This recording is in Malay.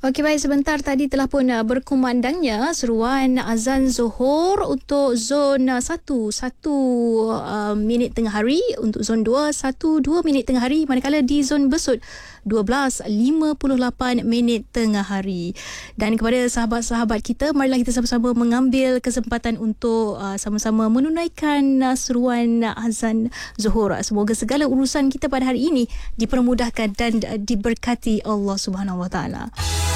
Okey, baik, sebentar tadi telah pun berkumandangnya seruan azan Zuhur untuk zon 1, 1 minit tengah hari, untuk zon 2, 2 minit tengah hari, manakala di zon Besut 12.58 minit tengah hari. Dan kepada sahabat-sahabat kita, marilah kita sama-sama mengambil kesempatan untuk sama-sama menunaikan seruan azan Zuhur. Semoga segala urusan kita pada hari ini dipermudahkan dan diberkati Allah Subhanahu Wa Taala.